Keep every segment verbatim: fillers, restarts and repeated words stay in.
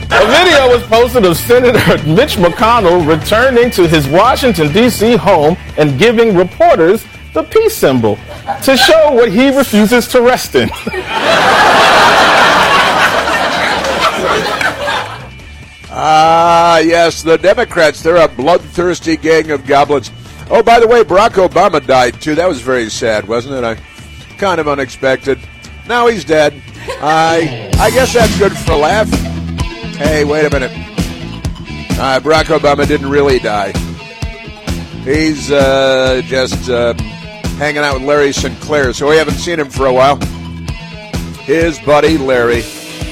A video was posted of Senator Mitch McConnell returning to his Washington, D C home and giving reporters the peace symbol to show what he refuses to rest in. Ah, uh, yes, the Democrats, they're a bloodthirsty gang of goblins. Oh, by the way, Barack Obama died, too. That was very sad, wasn't it? I, kind of unexpected. Now he's dead. I I guess that's good for a laugh. Hey, wait a minute. Uh, Barack Obama didn't really die. He's uh, just uh, hanging out with Larry Sinclair, so we haven't seen him for a while. His buddy, Larry.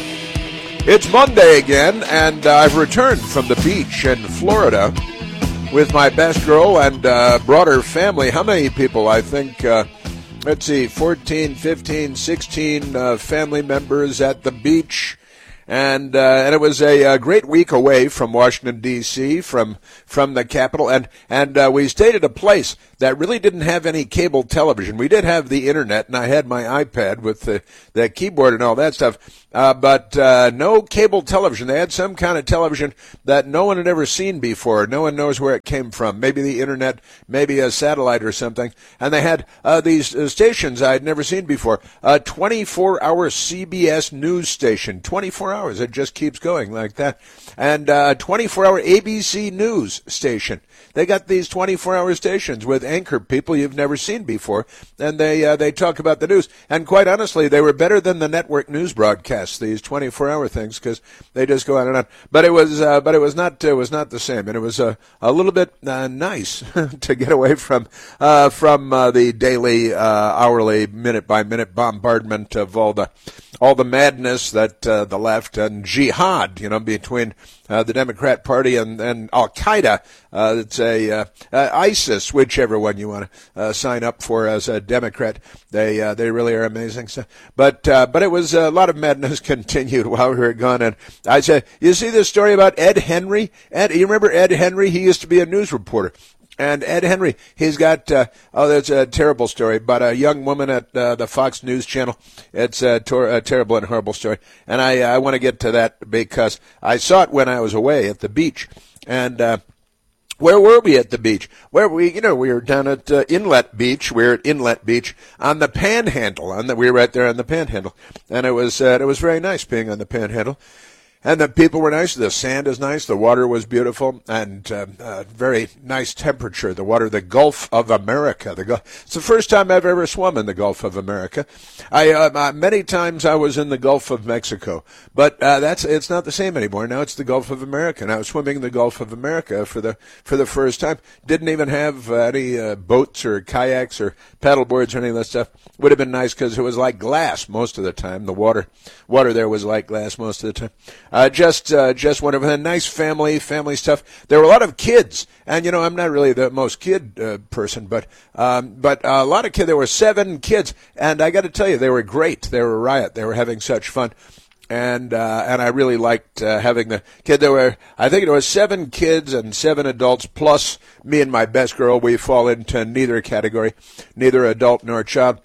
It's Monday again, and uh, I've returned from the beach in Florida with my best girl and uh, broader family. How many people? I think, uh, let's see, fourteen, fifteen, sixteen uh, family members at the beach. And uh, and it was a, a great week away from Washington, D C, from from the Capitol. And, and uh, we stayed at a place that really didn't have any cable television. We did have the Internet, and I had my iPad with the, the keyboard and all that stuff. Uh, but uh, no cable television. They had some kind of television that no one had ever seen before. No one knows where it came from. Maybe the Internet, maybe a satellite or something. And they had uh, these uh, stations I had never seen before. A twenty-four hour C B S news station. twenty-four hours. It just keeps going like that. And a twenty-four hour A B C news station. They got these twenty-four hour stations with anchor people you've never seen before, and they uh, they talk about the news. And quite honestly, they were better than the network news broadcasts, these twenty-four hour things, because they just go on and on. But it was uh, but it was not it was not the same, and it was uh, a little bit uh, nice to get away from uh, from uh, the daily, uh, hourly, minute by minute bombardment of all the all the madness that uh, the left and jihad, you know, between uh, the Democrat Party and, and Al Qaeda. Uh, it's a uh, uh, ISIS, whichever one you want to uh, sign up for as a Democrat. They uh, they really are amazing stuff. But uh, but it was uh, a lot of madness continued while we were gone. And I said, you see this story about Ed Henry? Ed, you remember Ed Henry? He used to be a news reporter. And Ed Henry, he's got, uh, oh, that's a terrible story about a young woman at uh, the Fox News Channel. It's a, tor- a terrible and horrible story. And I, I want to get to that because I saw it when I was away at the beach. And uh, where were we at the beach? Where we, you know, we were down at uh, Inlet Beach. We were at Inlet Beach on the Panhandle. On the, we were right there on the Panhandle. And it was, uh, it was very nice being on the Panhandle. And the people were nice. The sand is nice. The water was beautiful, and uh, uh, very nice temperature. The water, the Gulf of America. The Gulf. It's the first time I've ever swum in the Gulf of America. I uh, uh, many times I was in the Gulf of Mexico, but uh, that's it's not the same anymore. Now it's the Gulf of America. And I was swimming in the Gulf of America for the for the first time. Didn't even have uh, any uh, boats or kayaks or paddleboards or any of that stuff. Would have been nice because it was like glass most of the time. The water water there was like glass most of the time. Uh, just, uh, just wonderful. A nice family, family stuff. There were a lot of kids, and you know, I'm not really the most kid uh, person, but, um, but uh, a lot of kids. There were seven kids, and I got to tell you, they were great. They were a riot. They were having such fun, and uh, and I really liked uh, having the kid. There were, I think, there were seven kids and seven adults plus me and my best girl. We fall into neither category, neither adult nor child.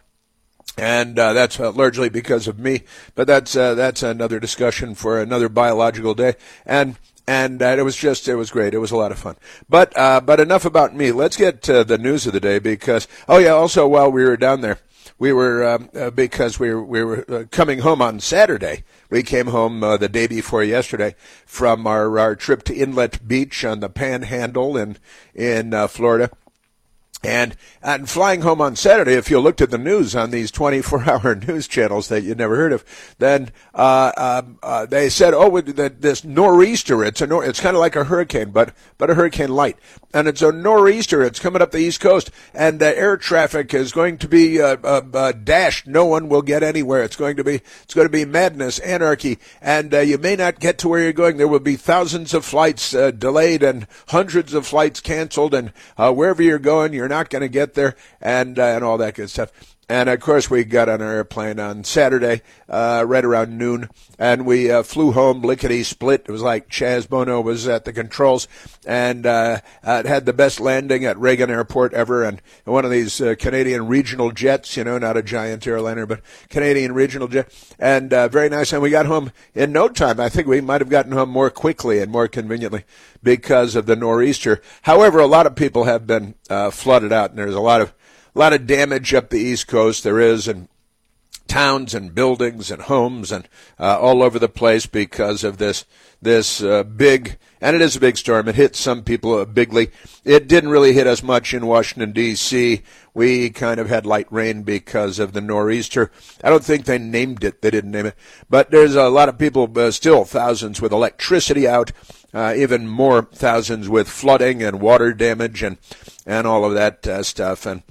And uh, that's uh, largely because of me, but that's uh, that's another discussion for another biological day. And and uh, it was just it was great. It was a lot of fun. But uh, but enough about me. Let's get to the news of the day because oh yeah. Also, while we were down there, we were um, uh, because we were we were uh, coming home on Saturday. We came home uh, the day before yesterday from our our trip to Inlet Beach on the Panhandle in in uh, Florida. And, and flying home on Saturday, if you looked at the news on these twenty-four hour news channels that you never heard of, then uh, um, uh, they said, oh, that this nor'easter, it's a nor- it's kind of like a hurricane, but but a hurricane light. And it's a nor'easter. It's coming up the East Coast, and uh, air traffic is going to be uh, uh, uh, dashed. No one will get anywhere. It's going to be it's going to be madness, anarchy, and uh, you may not get to where you're going. There will be thousands of flights uh, delayed and hundreds of flights canceled, and uh, wherever you're going, you're not going to get there, and uh, and all that good stuff. And, of course, we got on our airplane on Saturday, uh, right around noon, and we uh, flew home lickety-split. It was like Chaz Bono was at the controls, and uh, it had the best landing at Reagan Airport ever, and one of these uh, Canadian regional jets, you know, not a giant airliner, but Canadian regional jet, and uh, very nice. And we got home in no time. I think we might have gotten home more quickly and more conveniently because of the nor'easter. However, a lot of people have been uh, flooded out, and there's a lot of A lot of damage up the East Coast there is, and towns and buildings and homes and uh, all over the place because of this this uh, big, and it is a big storm. It hit some people uh, bigly. It didn't really hit us much in Washington, D C We kind of had light rain because of the nor'easter. I don't think they named it. They didn't name it. But there's a lot of people, uh, still thousands with electricity out, uh, even more thousands with flooding and water damage and, and all of that uh, stuff. And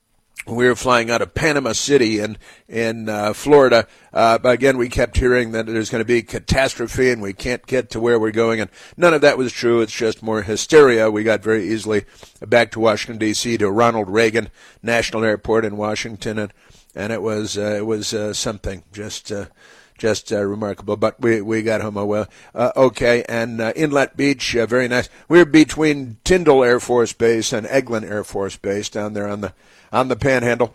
we were flying out of Panama City in in uh, Florida. Uh, but again, we kept hearing that there's going to be catastrophe and we can't get to where we're going. And none of that was true. It's just more hysteria. We got very easily back to Washington, D C to Ronald Reagan National Airport in Washington. And, and it was uh, it was uh, something just uh, just uh, remarkable. But we, we got home oh well. Uh, okay, and uh, Inlet Beach, uh, very nice. We were between Tyndall Air Force Base and Eglin Air Force Base down there on the on the Panhandle.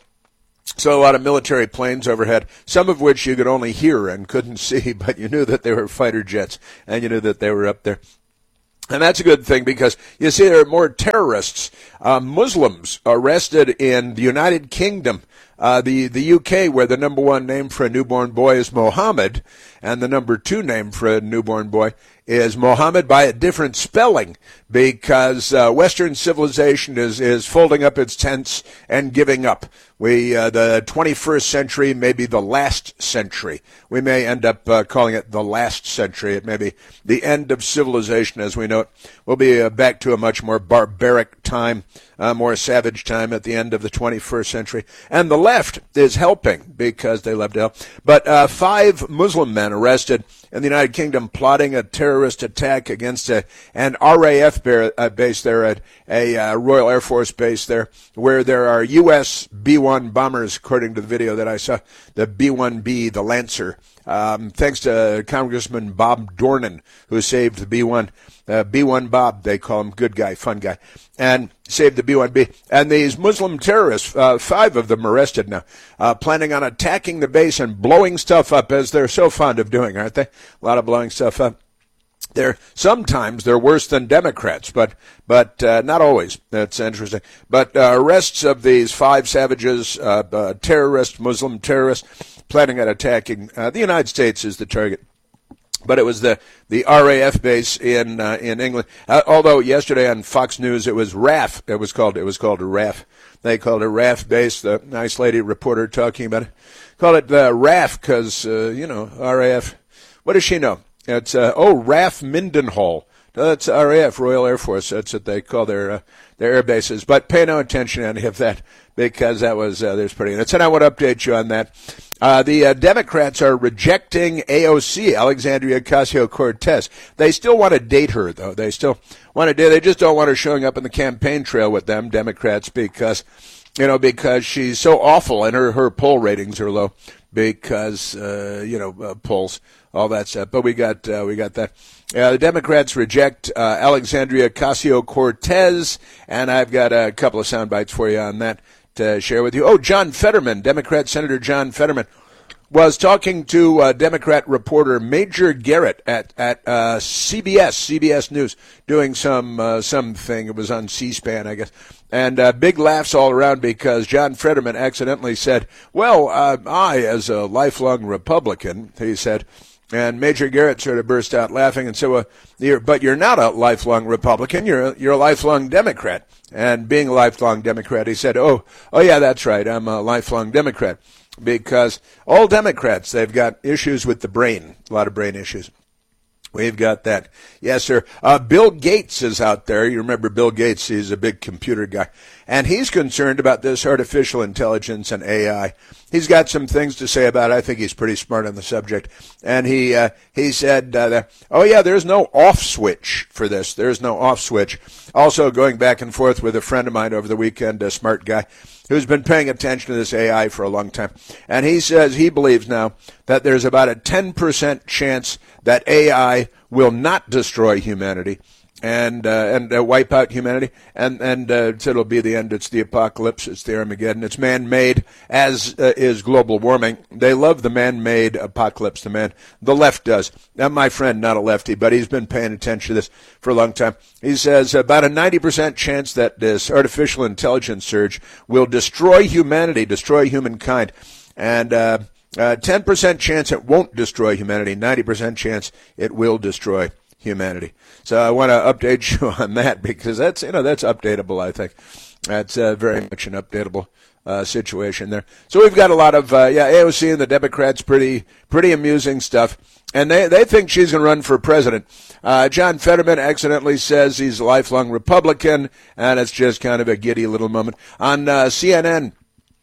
So a lot of military planes overhead, some of which you could only hear and couldn't see, but you knew that they were fighter jets, and you knew that they were up there. And that's a good thing because, you see, there are more terrorists, uh, Muslims arrested in the United Kingdom, uh, the, the U K, where the number one name for a newborn boy is Mohammed, and the number two name for a newborn boy is Mohammed by a different spelling, because uh, Western civilization is, is folding up its tents and giving up. We, uh, the twenty-first century may be the last century. We may end up uh, calling it the last century. It may be the end of civilization as we know it. We'll be uh, back to a much more barbaric time, uh, more savage time at the end of the twenty-first century. And the left is helping because they love to help. But uh, five Muslim men arrested in the United Kingdom plotting a terrorist attack against a, an R A F bear, uh, base there, at a uh, Royal Air Force base there, where there are U S B one bombers, according to the video that I saw, the B one B, the Lancer. Um, thanks to Congressman Bob Dornan, who saved the B one. Uh, B one Bob, they call him, good guy, fun guy, and saved the B one B. And these Muslim terrorists, uh, five of them arrested now, uh, planning on attacking the base and blowing stuff up, as they're so fond of doing, aren't they? A lot of blowing stuff up. They're sometimes they're worse than Democrats, but but uh, not always. That's interesting. But uh, arrests of these five savages, uh, uh, terrorists, Muslim terrorists, planning on attacking uh, the United States is the target. But it was the, the R A F base in uh, in England. Uh, although yesterday on Fox News it was R A F. It was called it was called a R A F. They called it R A F base. The nice lady reporter talking about it called it uh, R A F because uh, you know R A F. What does she know? It's uh, oh R A F Mindenhall. No, that's R A F, Royal Air Force. That's what they call their uh, their air bases. But pay no attention to any of that because that was uh, there's pretty. And I want to update you on that. Uh, the uh, Democrats are rejecting A O C, Alexandria Ocasio-Cortez. They still want to date her, though. They still want to date. They just don't want her showing up in the campaign trail with them, Democrats, because you know because she's so awful and her her poll ratings are low because uh, you know uh, polls, all that stuff. But we got uh, we got that. Uh, the Democrats reject uh, Alexandria Ocasio-Cortez, and I've got a couple of sound bites for you on that to share with you. Oh, John Fetterman, Democrat Senator John Fetterman, was talking to uh, Democrat reporter Major Garrett at at uh, C B S, C B S News, doing some uh, something. It was on C-SPAN, I guess. And uh, big laughs all around because John Fetterman accidentally said, well, uh, I, as a lifelong Republican, he said, and Major Garrett sort of burst out laughing and said, well, you're, but you're not a lifelong Republican. You're a, you're a lifelong Democrat. And being a lifelong Democrat, he said, oh, oh yeah, that's right. I'm a lifelong Democrat. Because all Democrats, they've got issues with the brain, a lot of brain issues. We've got that. Yes, sir. Uh, Bill Gates is out there. You remember Bill Gates. He's a big computer guy. And he's concerned about this artificial intelligence and A I. He's got some things to say about it. I think he's pretty smart on the subject. And he uh, he said, uh, that, oh, yeah, there's no off switch for this. There's no off switch. Also, going back and forth with a friend of mine over the weekend, a smart guy, who's been paying attention to this A I for a long time. And he says he believes now that there's about a ten percent chance that A I will not destroy humanity and uh, and uh, wipe out humanity, and and uh, it'll be the end. It's the apocalypse. It's the Armageddon. It's man-made, as uh, is global warming. They love the man-made apocalypse. The man, the left does. Now, my friend, not a lefty, but he's been paying attention to this for a long time. He says about a ninety percent chance that this artificial intelligence surge will destroy humanity, destroy humankind, and uh, uh, ten percent chance it won't destroy humanity. ninety percent chance it will destroy humanity. So I want to update you on that, because that's, you know, that's updatable, I think. That's uh, very much an updatable uh, situation there. So we've got a lot of, uh, yeah, A O C and the Democrats, pretty pretty amusing stuff. And they, they think she's going to run for president. Uh, John Fetterman accidentally says he's a lifelong Republican, and it's just kind of a giddy little moment. On uh, C N N,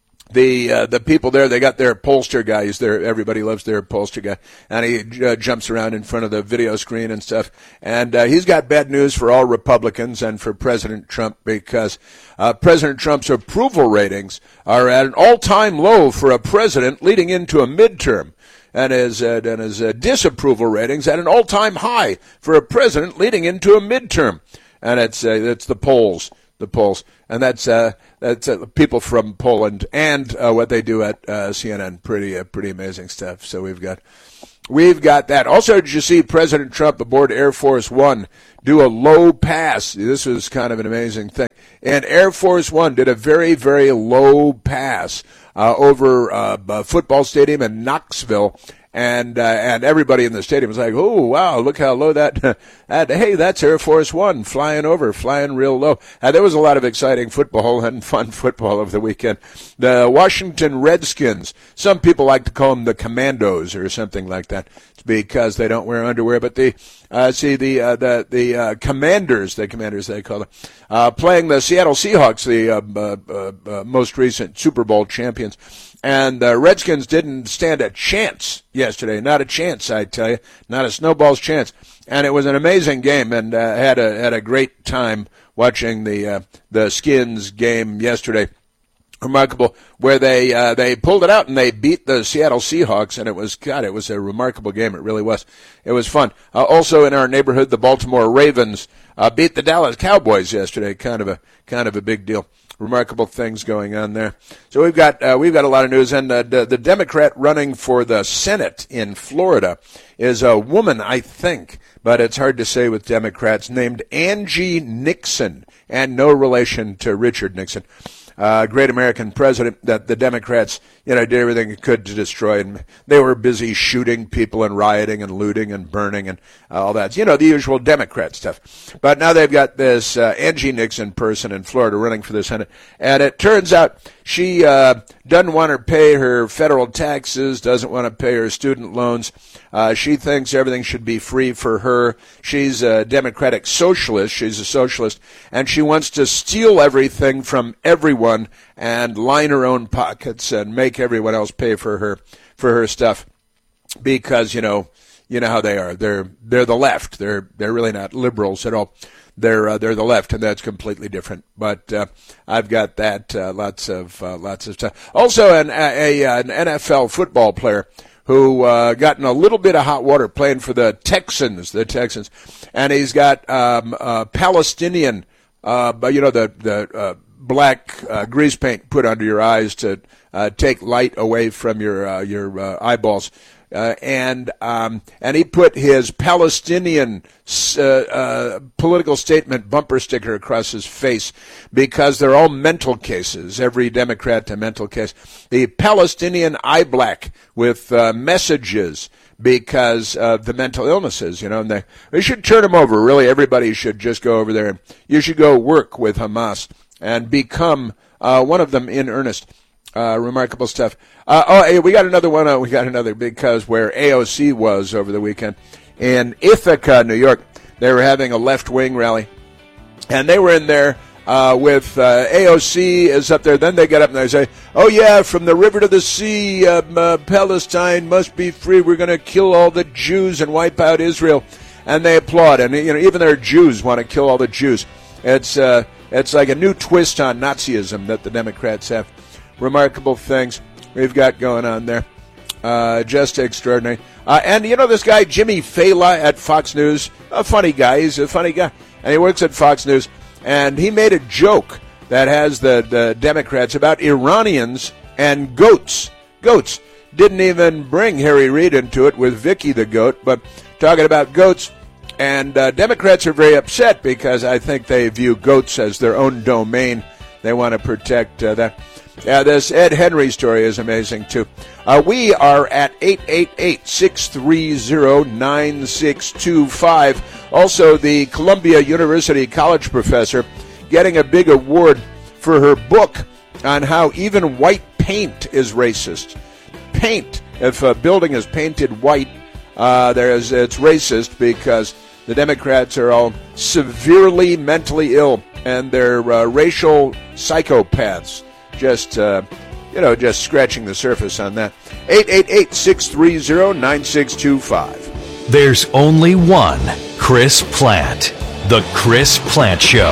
The uh, the people there, they got their pollster guy. He's there. Everybody loves their pollster guy, and he uh, jumps around in front of the video screen and stuff. And uh, he's got bad news for all Republicans and for President Trump, because uh, President Trump's approval ratings are at an all-time low for a president leading into a midterm, and his uh, and his uh, disapproval ratings at an all-time high for a president leading into a midterm. And it's uh, it's the polls. The polls, and that's uh, that's uh, people from Poland, and uh, what they do at uh, C N N. Pretty uh, pretty amazing stuff. So we've got we've got that. Also, did you see President Trump aboard Air Force One do a low pass? This was kind of an amazing thing. And Air Force One did a very very low pass uh, over uh, a football stadium in Knoxville. And uh, and everybody in the stadium was like, oh, wow, look how low that, that, hey, that's Air Force One flying over, flying real low. And there was a lot of exciting football and fun football over the weekend. The Washington Redskins, some people like to call them the Commandos or something like that, because they don't wear underwear. But the, uh, see, the uh, the the uh, Commanders, the Commanders they call them, uh, playing the Seattle Seahawks, the uh, uh, uh, most recent Super Bowl champions. And the Redskins didn't stand a chance yesterday. Not a chance, I tell you. Not a snowball's chance. And it was an amazing game, and uh, had a had a great time watching the uh, the Skins game yesterday. Remarkable, where they uh, they pulled it out and they beat the Seattle Seahawks, and it was God, it was a remarkable game. It really was. It was fun. Uh, also in our neighborhood, the Baltimore Ravens uh, beat the Dallas Cowboys yesterday. Kind of a kind of a big deal. Remarkable things going on there. So we've got uh, we've got a lot of news, and uh, the, the Democrat running for the Senate in Florida is a woman, I think, but it's hard to say with Democrats, named Angie Nixon, and no relation to Richard Nixon. Uh, great American president that the Democrats, you know, did everything it could to destroy. And they were busy shooting people and rioting and looting and burning and all that. You know, the usual Democrat stuff. But now they've got this uh, Angie Nixon person in Florida running for the Senate. And it turns out she uh, doesn't want to pay her federal taxes, doesn't want to pay her student loans. Uh, she thinks everything should be free for her. She's a Democratic socialist. She's a socialist. And she wants to steal everything from everyone and line her own pockets and make everyone else pay for her for her stuff, because you know you know how they are. They're they're the left. They're they're really not liberals at all. They're uh, they're the left, and that's completely different. But uh, I've got that uh, lots of uh, lots of stuff. Also, an a, a an N F L football player who uh, got in a little bit of hot water playing for the Texans, the Texans, and he's got um, uh, Palestinian, uh, you know the the. Uh, black uh, grease paint put under your eyes to uh, take light away from your uh, your uh, eyeballs, uh, and um, and he put his Palestinian uh, uh, political statement bumper sticker across his face, because they're all mental cases. Every Democrat a mental case. The Palestinian eye black with uh, messages, because of the mental illnesses, you know, and they, they should turn them over. Really, everybody should just go over there, and you should go work with Hamas and become uh, one of them in earnest. Uh, remarkable stuff. Uh, oh, hey, we got another one. Uh, we got another, because where A O C was over the weekend in Ithaca, New York, they were having a left-wing rally, and they were in there uh, with uh, A O C is up there. Then they get up and they say, "Oh yeah, from the river to the sea, um, uh, Palestine must be free. We're going to kill all the Jews and wipe out Israel." And they applaud, and you know, even their Jews want to kill all the Jews. It's uh, it's like a new twist on Nazism that the Democrats have. remarkable things we've got going on there. Uh, just extraordinary. Uh, and you know this guy, Jimmy Fallon at Fox News, a funny guy. He's a funny guy. And he works at Fox News. And he made a joke that has the, the Democrats about Iranians and goats. Goats. Didn't even bring Harry Reid into it with Vicky the goat, but talking about goats. And uh, Democrats are very upset because I think they view goats as their own domain. They want to protect uh, that. Yeah, this Ed Henry story is amazing, too. Uh, we are at eight eight eight, six three zero, nine six two five. Also, the Columbia University college professor getting a big award for her book on how even white paint is racist. Paint. If a building is painted white, uh, there's, it's racist because the Democrats are all severely mentally ill and they're uh, racial psychopaths. Just, uh, you know, just scratching the surface on that. eight eight eight, six three zero, nine six two five. There's only one Chris Plante. The Chris Plante Show.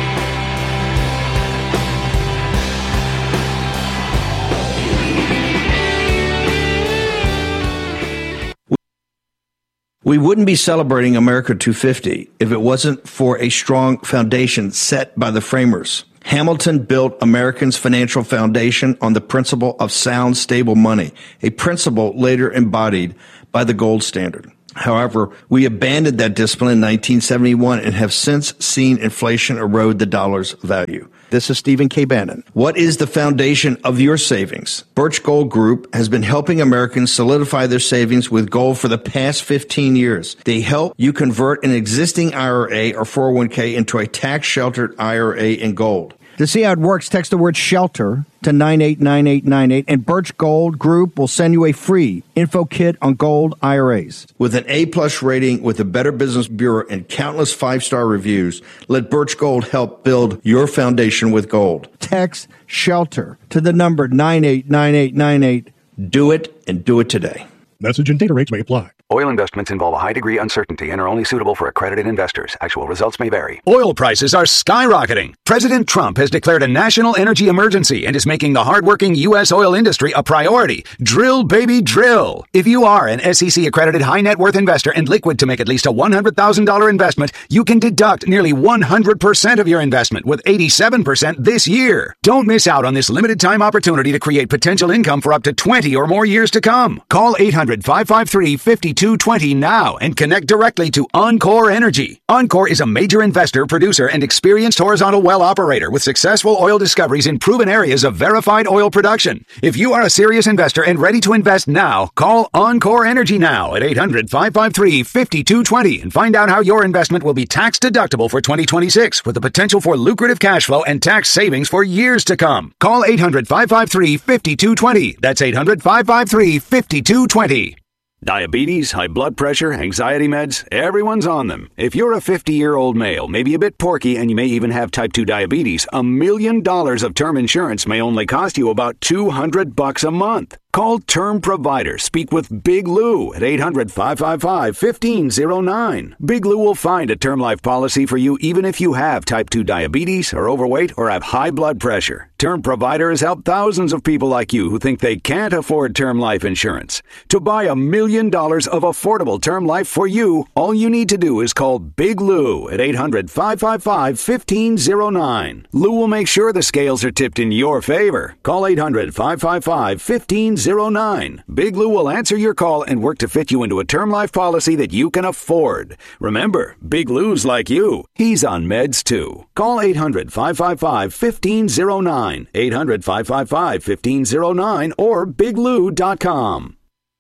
We wouldn't be celebrating America two fifty if it wasn't for a strong foundation set by the framers. Hamilton built Americans' financial foundation on the principle of sound, stable money, a principle later embodied by the gold standard. However, we abandoned that discipline in nineteen seventy-one and have since seen inflation erode the dollar's value. This is Stephen K. Bannon. What is the foundation of your savings? Birch Gold Group has been helping Americans solidify their savings with gold for the past fifteen years. They help you convert an existing I R A or four oh one k into a tax-sheltered I R A in gold. To see how it works, text the word SHELTER to nine eight nine eight nine eight, and Birch Gold Group will send you a free info kit on gold I R As. With an A-plus rating with the Better Business Bureau and countless five-star reviews, let Birch Gold help build your foundation with gold. Text SHELTER to the number nine eight nine eight nine eight. Do it, and do it today. Message and data rates may apply. Oil investments involve a high degree of uncertainty and are only suitable for accredited investors. Actual results may vary. Oil prices are skyrocketing. President Trump has declared a national energy emergency and is making the hardworking U S oil industry a priority. Drill, baby, drill. If you are an S E C-accredited high net worth investor and liquid to make at least a one hundred thousand dollars investment, you can deduct nearly one hundred percent of your investment with eighty-seven percent this year. Don't miss out on this limited time opportunity to create potential income for up to twenty or more years to come. Call eight hundred, five five three, five two two zero now and connect directly to Encore Energy. Encore is a major investor, producer, and experienced horizontal well operator with successful oil discoveries in proven areas of verified oil production. If you are a serious investor and ready to invest now, call Encore Energy now at eight hundred, five five three, five two two zero and find out how your investment will be tax deductible for twenty twenty-six with the potential for lucrative cash flow and tax savings for years to come. Call eight hundred, five five three, five two two zero. That's eight hundred, five five three, five two two zero. Diabetes, high blood pressure, anxiety meds, everyone's on them. If you're a fifty-year-old male, maybe a bit porky, and you may even have type two diabetes, a million dollars of term insurance may only cost you about two hundred bucks a month. Call Term Provider. Speak with Big Lou at eight hundred, five five five, one five zero nine. Big Lou will find a term life policy for you even if you have type two diabetes, are overweight, or have high blood pressure. Term Provider has helped thousands of people like you who think they can't afford term life insurance. To buy a million dollars of affordable term life for you, all you need to do is call Big Lou at eight hundred, five five five, one five zero nine. Lou will make sure the scales are tipped in your favor. Call eight hundred, five five five, one five zero nine. Big Lou will answer your call and work to fit you into a term life policy that you can afford. Remember, Big Lou's like you. He's on meds too. Call eight hundred, five five five, one five zero nine. eight hundred, five five five, one five zero nine or big lou dot com.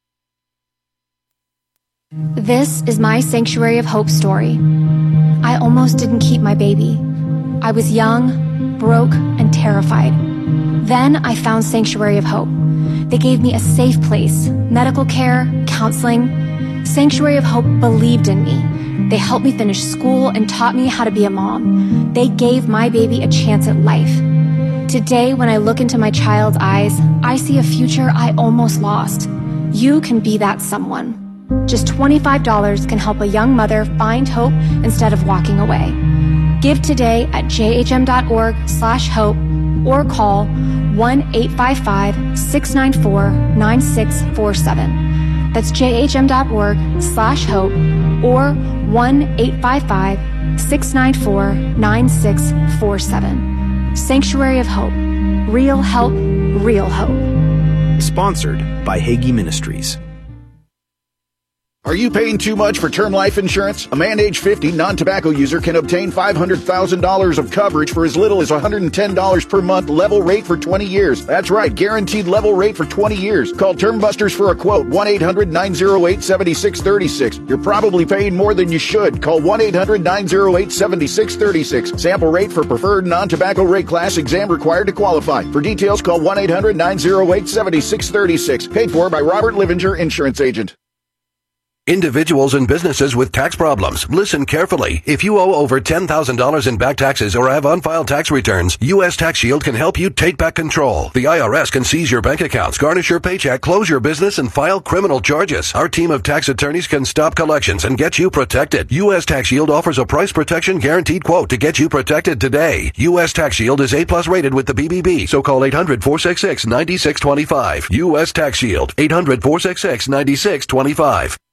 This is my Sanctuary of Hope story. I almost didn't keep my baby. I was young, broke, and terrified. Then I found Sanctuary of Hope. They gave me a safe place, medical care, counseling. Sanctuary of Hope believed in me. They helped me finish school and taught me how to be a mom. They gave my baby a chance at life. Today, when I look into my child's eyes, I see a future I almost lost. You can be that someone. Just twenty-five dollars can help a young mother find hope instead of walking away. Give today at jhm.org slash hope or call one eight five five, six nine four, nine six four seven. That's jhm.org slash hope or one eight five five, six nine four, nine six four seven. Sanctuary of Hope. Real help, real hope. Sponsored by Hagee Ministries. Are you paying too much for term life insurance? A man age fifty, non-tobacco user can obtain five hundred thousand dollars of coverage for as little as one hundred ten dollars per month, level rate for twenty years. That's right, guaranteed level rate for twenty years. Call Term Busters for a quote, one eight hundred, nine oh eight, seven six three six. You're probably paying more than you should. Call one eight hundred, nine oh eight, seven six three six. Sample rate for preferred non-tobacco rate class, exam required to qualify. For details, call one eight hundred, nine oh eight, seven six three six. Paid for by Robert Livinger, Insurance Agent. Individuals and businesses with tax problems, listen carefully. If you owe over ten thousand dollars in back taxes or have unfiled tax returns, U S Tax Shield can help you take back control. The I R S can seize your bank accounts, garnish your paycheck, close your business, and file criminal charges. Our team of tax attorneys can stop collections and get you protected. U S Tax Shield offers a price protection guaranteed quote to get you protected today. U S Tax Shield is A plus rated with the B B B, so call eight hundred, four six six, nine six two five. U S Tax Shield, eight hundred, four six six, nine six two five.